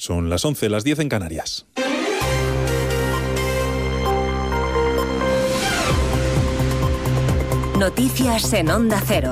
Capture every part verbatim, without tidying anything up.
Son las once, las diez en Canarias. Noticias en Onda Cero.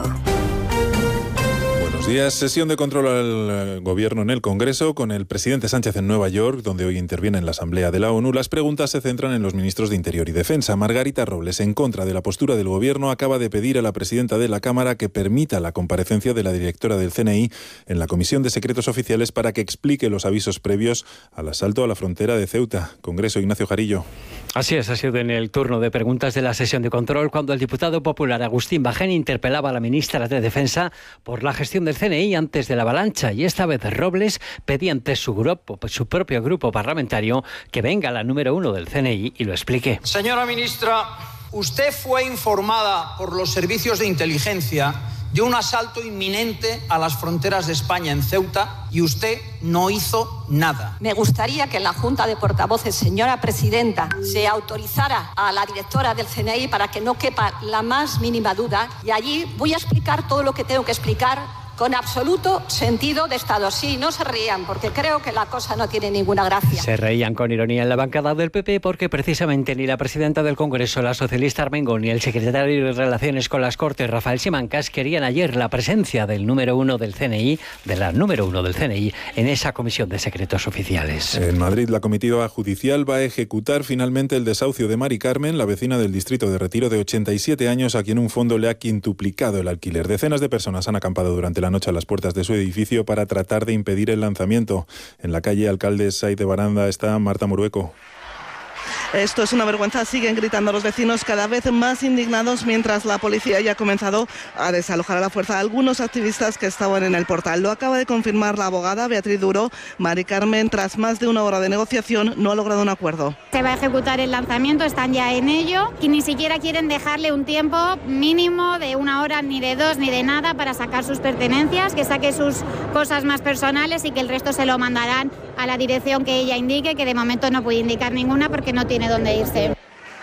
Buenos días. Sesión de control al Gobierno en el Congreso con el presidente Sánchez en Nueva York, donde hoy interviene en la Asamblea de la ONU. Las preguntas se centran en los ministros de Interior y Defensa. Margarita Robles, en contra de la postura del Gobierno, acaba de pedir a la presidenta de la Cámara que permita la comparecencia de la directora del C N I en la Comisión de Secretos Oficiales para que explique los avisos previos al asalto a la frontera de Ceuta. Congreso, Ignacio Jarillo. Así es, ha sido en el turno de preguntas de la sesión de control cuando el diputado popular Agustín Bajén interpelaba a la ministra de Defensa por la gestión del C N I antes de la avalancha, y esta vez Robles pedía ante su grupo, su propio grupo parlamentario, que venga la número uno del C N I y lo explique. Señora ministra, usted fue informada por los servicios de inteligencia de un asalto inminente a las fronteras de España en Ceuta y usted no hizo nada. Me gustaría que en la Junta de Portavoces, señora presidenta, se autorizara a la directora del C N I para que no quepa la más mínima duda, y allí voy a explicar todo lo que tengo que explicar con absoluto sentido de Estado. Sí, no se rían, porque creo que la cosa no tiene ninguna gracia. Se reían con ironía en la bancada del P P porque precisamente ni la presidenta del Congreso, la socialista Armengol, ni el secretario de Relaciones con las Cortes, Rafael Simancas, querían ayer la presencia del número uno del C N I, de la número uno del C N I, en esa Comisión de Secretos Oficiales. En Madrid, la comitiva judicial va a ejecutar finalmente el desahucio de Mari Carmen, la vecina del distrito de Retiro de ochenta y siete años, a quien un fondo le ha quintuplicado el alquiler. Decenas de personas han acampado durante la noche a las puertas de su edificio para tratar de impedir el lanzamiento. En la calle Alcalde Saiz de Baranda está Marta Morueco. Esto es una vergüenza, siguen gritando los vecinos cada vez más indignados, mientras la policía ya ha comenzado a desalojar a la fuerza a algunos activistas que estaban en el portal. Lo acaba de confirmar la abogada Beatriz Duro. Mari Carmen, tras más de una hora de negociación, no ha logrado un acuerdo. Se va a ejecutar el lanzamiento, están ya en ello, y ni siquiera quieren dejarle un tiempo mínimo de una hora, ni de dos, ni de nada, para sacar sus pertenencias, que saque sus cosas más personales y que el resto se lo mandarán a la dirección que ella indique, que de momento no puede indicar ninguna porque no tiene dónde irse.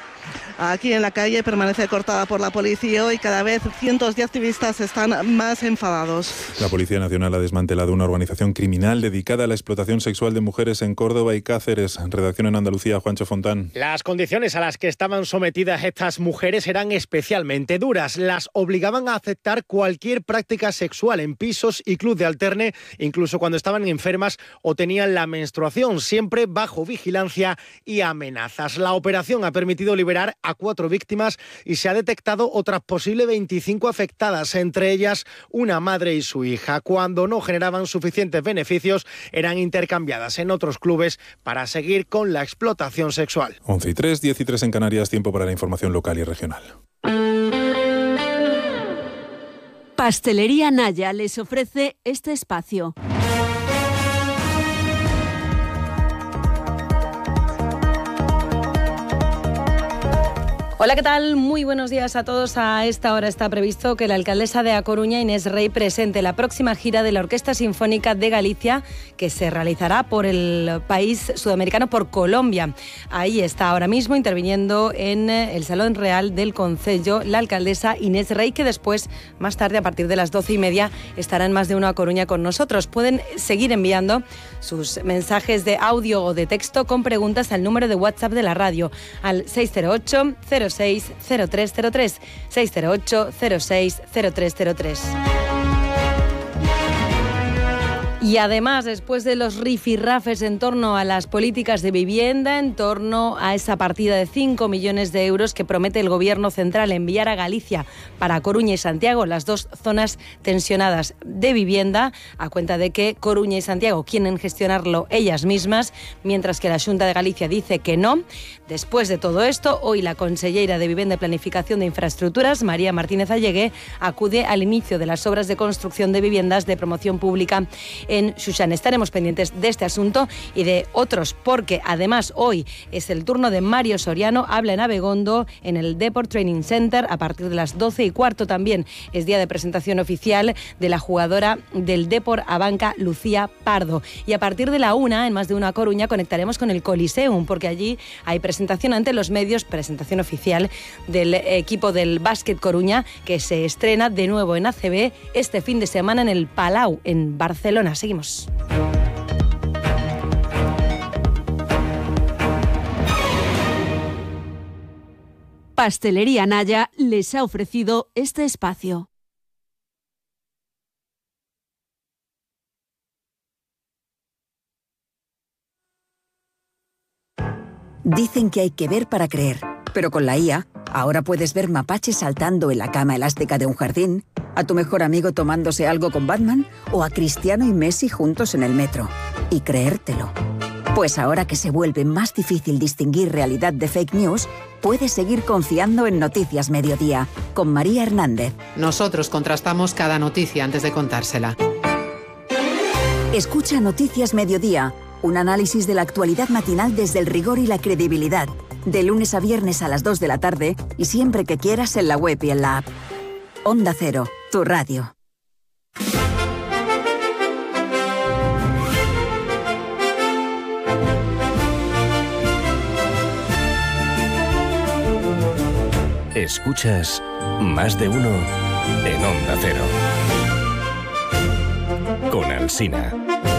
Aquí en la calle permanece cortada por la policía y cada vez cientos de activistas están más enfadados. La Policía Nacional ha desmantelado una organización criminal dedicada a la explotación sexual de mujeres en Córdoba y Cáceres. Redacción en Andalucía, Juancho Fontán. Las condiciones a las que estaban sometidas estas mujeres eran especialmente duras. Las obligaban a aceptar cualquier práctica sexual en pisos y club de alterne, incluso cuando estaban enfermas o tenían la menstruación, siempre bajo vigilancia y amenazas. La operación ha permitido liberar a cuatro víctimas y se ha detectado otras posibles veinticinco afectadas, entre ellas una madre y su hija. Cuando no generaban suficientes beneficios, eran intercambiadas en otros clubes para seguir con la explotación sexual. once y tres, diez y tres en Canarias, tiempo para la información local y regional. Pastelería Naya les ofrece este espacio. Hola, ¿qué tal? Muy buenos días a todos. A esta hora está previsto que la alcaldesa de A Coruña, Inés Rey, presente la próxima gira de la Orquesta Sinfónica de Galicia, que se realizará por el país sudamericano, por Colombia. Ahí está ahora mismo interviniendo en el Salón Real del Concello la alcaldesa Inés Rey, que después, más tarde, a partir de las doce y media, estará en Más de Uno A Coruña con nosotros. Pueden seguir enviando sus mensajes de audio o de texto con preguntas al número de WhatsApp de la radio, al seis cero ocho, cero seis cero tres cero tres, seis cero ocho, cero seis cero tres cero tres. Y además, después de los rifirrafes en torno a las políticas de vivienda, en torno a esa partida de cinco millones de euros que promete el Gobierno central enviar a Galicia para Coruña y Santiago, las dos zonas tensionadas de vivienda, a cuenta de que Coruña y Santiago quieren gestionarlo ellas mismas, mientras que la Xunta de Galicia dice que no. Después de todo esto, hoy la consellera de Vivienda y Planificación de Infraestructuras, María Martínez Allegué, acude al inicio de las obras de construcción de viviendas de promoción pública en Xuxán. Estaremos pendientes de este asunto y de otros, porque además hoy es el turno de Mario Soriano, habla en Abegondo, en el Deport Training Center, a partir de las doce y cuarto. También es día de presentación oficial de la jugadora del Deport Abanca, Lucía Pardo. Y a partir de la una, en Más de Uno A Coruña, conectaremos con el Coliseum, porque allí hay presentación ante los medios, presentación oficial del equipo del Básquet Coruña, que se estrena de nuevo en A C B este fin de semana en el Palau, en Barcelona. Seguimos. Pastelería Naya les ha ofrecido este espacio. Dicen que hay que ver para creer, pero con la I A, ahora puedes ver mapaches saltando en la cama elástica de un jardín, a tu mejor amigo tomándose algo con Batman o a Cristiano y Messi juntos en el metro. Y creértelo. Pues ahora que se vuelve más difícil distinguir realidad de fake news, puedes seguir confiando en Noticias Mediodía, con María Hernández. Nosotros contrastamos cada noticia antes de contársela. Escucha Noticias Mediodía, un análisis de la actualidad matinal desde el rigor y la credibilidad. De lunes a viernes a las dos de la tarde y siempre que quieras en la web y en la app. Onda Cero, tu radio. Escuchas Más de Uno en Onda Cero. Con Alsina.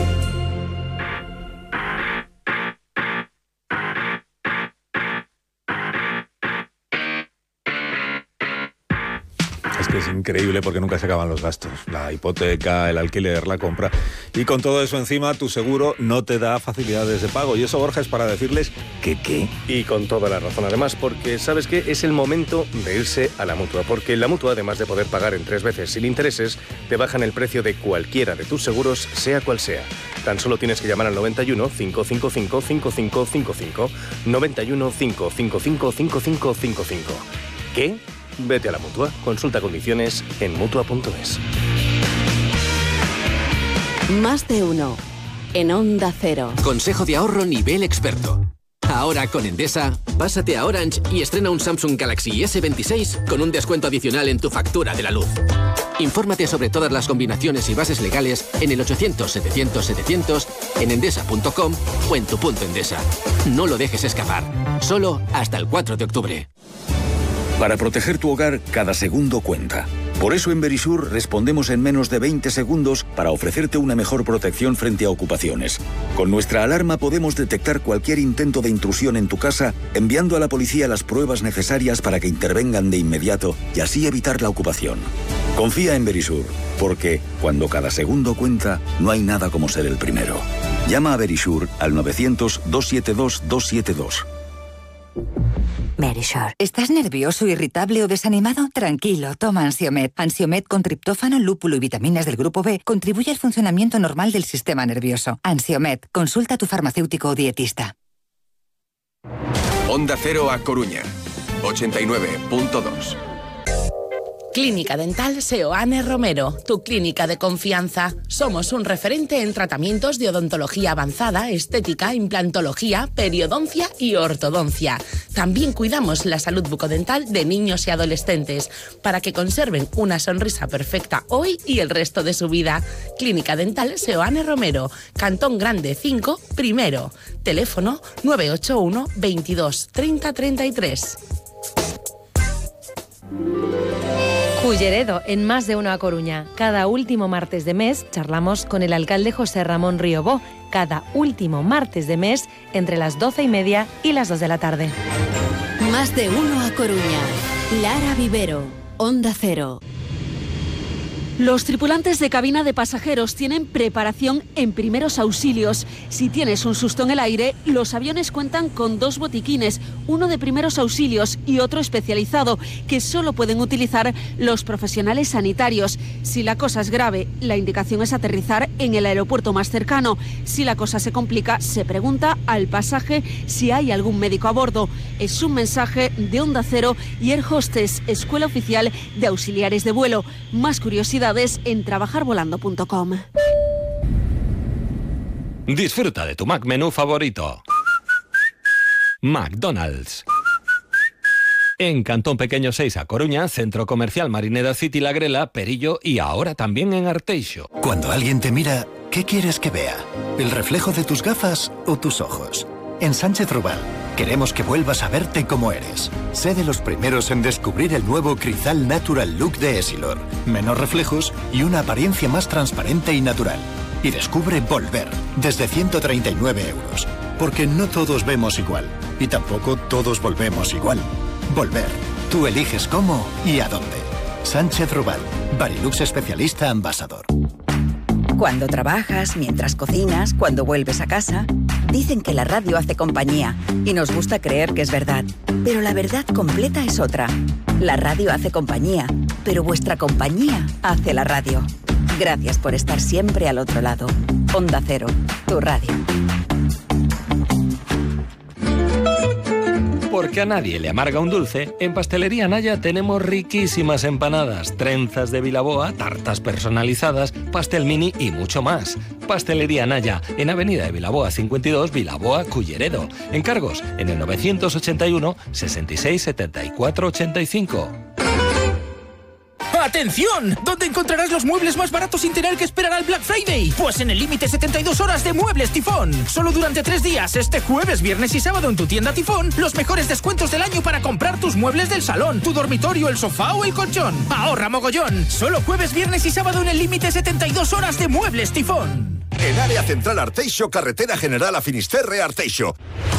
Es que es increíble porque nunca se acaban los gastos. La hipoteca, el alquiler, la compra. Y con todo eso encima, tu seguro no te da facilidades de pago. Y eso, Borja, es para decirles que qué. Y con toda la razón, además, porque, ¿sabes qué? Es el momento de irse a la Mutua. Porque en la Mutua, además de poder pagar en tres veces sin intereses, te bajan el precio de cualquiera de tus seguros, sea cual sea. Tan solo tienes que llamar al noventa y uno, cinco cinco cinco, cinco cinco cinco cinco. noventa y uno, cinco cinco cinco, cinco cinco cinco cinco. ¿Qué? Vete a la Mutua. Consulta condiciones en mutua punto es. Más de uno en Onda Cero. Consejo de ahorro nivel experto. Ahora con Endesa, pásate a Orange y estrena un Samsung Galaxy ese veintiséis con un descuento adicional en tu factura de la luz. Infórmate sobre todas las combinaciones y bases legales en el ochocientos, setecientos, setecientos, en endesa punto com o en tu punto Endesa. No lo dejes escapar. Solo hasta el cuatro de octubre. Para proteger tu hogar, cada segundo cuenta. Por eso en Verisur respondemos en menos de veinte segundos para ofrecerte una mejor protección frente a ocupaciones. Con nuestra alarma podemos detectar cualquier intento de intrusión en tu casa, enviando a la policía las pruebas necesarias para que intervengan de inmediato y así evitar la ocupación. Confía en Verisur, porque cuando cada segundo cuenta, no hay nada como ser el primero. Llama a Verisur al novecientos, doscientos setenta y dos, doscientos setenta y dos. Verisure. ¿Estás nervioso, irritable o desanimado? Tranquilo, toma Ansiomet. Ansiomet con triptófano, lúpulo y vitaminas del grupo B contribuye al funcionamiento normal del sistema nervioso. Ansiomet, consulta a tu farmacéutico o dietista. Onda Cero a Coruña, ochenta y nueve punto dos. Clínica Dental Seoane Romero, tu clínica de confianza. Somos un referente en tratamientos de odontología avanzada, estética, implantología, periodoncia y ortodoncia. También cuidamos la salud bucodental de niños y adolescentes para que conserven una sonrisa perfecta hoy y el resto de su vida. Clínica Dental Seoane Romero, Cantón Grande cinco, primero. Teléfono nueve ocho uno, veintidós, treinta, treinta y tres. Culleredo, en Más de Uno a Coruña. Cada último martes de mes charlamos con el alcalde José Ramón Riobó. Cada último martes de mes entre las doce y media y las dos de la tarde. Más de Uno a Coruña. Lara Vivero, Onda Cero. Los tripulantes de cabina de pasajeros tienen preparación en primeros auxilios. Si tienes un susto en el aire, los aviones cuentan con dos botiquines, uno de primeros auxilios y otro especializado, que solo pueden utilizar los profesionales sanitarios. Si la cosa es grave, la indicación es aterrizar en el aeropuerto más cercano. Si la cosa se complica, se pregunta al pasaje si hay algún médico a bordo. Es un mensaje de Onda Cero y Air Hostess, Escuela Oficial de Auxiliares de Vuelo. Más curiosidades en trabajar volando punto com. Disfruta de tu Mac menú favorito. McDonald's. En Cantón Pequeño seis a Coruña, Centro Comercial Marineda City La Grela, Perillo y ahora también en Arteixo. Cuando alguien te mira, ¿qué quieres que vea? ¿El reflejo de tus gafas o tus ojos? En Sánchez Rubal queremos que vuelvas a verte como eres. Sé de los primeros en descubrir el nuevo Crizal Natural Look de Essilor. Menos reflejos y una apariencia más transparente y natural. Y descubre Volver, desde ciento treinta y nueve euros. Porque no todos vemos igual. Y tampoco todos volvemos igual. Volver, Tú eliges cómo y a dónde. Sánchez Rubal, Barilux especialista ambasador. Cuando trabajas, mientras cocinas, cuando vuelves a casa, dicen que la radio hace compañía y nos gusta creer que es verdad. Pero la verdad completa es otra. La radio hace compañía, pero vuestra compañía hace la radio. Gracias por estar siempre al otro lado. Onda Cero, tu radio. Porque a nadie le amarga un dulce, en Pastelería Naya tenemos riquísimas empanadas, trenzas de Vilaboa, tartas personalizadas, pastel mini y mucho más. Pastelería Naya, en Avenida de Vilaboa cincuenta y dos, Vilaboa, Culleredo. Encargos en el novecientos ochenta y uno, sesenta y seis, setenta y cuatro, ochenta y cinco. ¡Atención! ¿Dónde encontrarás los muebles más baratos sin tener que esperar al Black Friday? Pues en el límite setenta y dos horas de Muebles Tifón. Solo durante tres días, este jueves, viernes y sábado en tu tienda Tifón, los mejores descuentos del año para comprar tus muebles del salón, tu dormitorio, el sofá o el colchón. ¡Ahorra mogollón! Solo jueves, viernes y sábado en el límite setenta y dos horas de Muebles Tifón. En Área Central Arteixo, Carretera General a Finisterre Arteixo.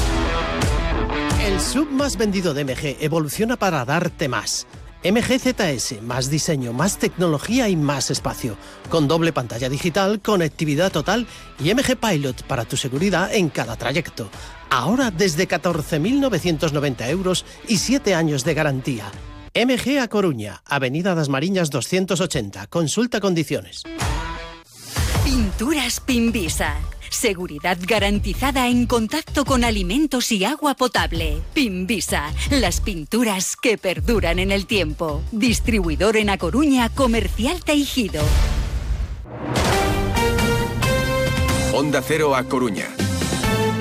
El sub más vendido de M G evoluciona para darte más. M G Z S, más diseño, más tecnología y más espacio. Con doble pantalla digital, conectividad total y M G Pilot para tu seguridad en cada trayecto. Ahora desde catorce mil novecientos noventa euros y siete años de garantía. M G A Coruña, Avenida das Mariñas doscientos ochenta. Consulta condiciones. Pinturas Pimbisa. Seguridad garantizada en contacto con alimentos y agua potable. Pimbisa, las pinturas que perduran en el tiempo. Distribuidor en A Coruña, Comercial Teijido. Onda Cero A Coruña.